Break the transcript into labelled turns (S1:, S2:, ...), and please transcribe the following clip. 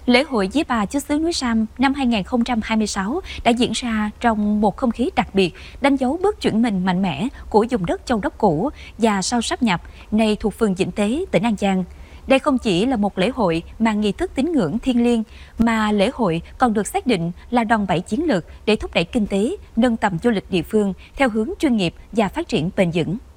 S1: Lễ hội Dí Bà Chúa xứ Núi Sam năm 2026 đã diễn ra trong một không khí đặc biệt, đánh dấu bước chuyển mình mạnh mẽ của vùng đất Châu Đốc cũ và sau sáp nhập, nay thuộc phường Vĩnh Tế, tỉnh An Giang. Đây không chỉ là một lễ hội mang nghi thức tín ngưỡng thiêng liêng, mà lễ hội còn được xác định là đòn bẩy chiến lược để thúc đẩy kinh tế, nâng tầm du lịch địa phương theo hướng chuyên nghiệp và phát triển bền vững.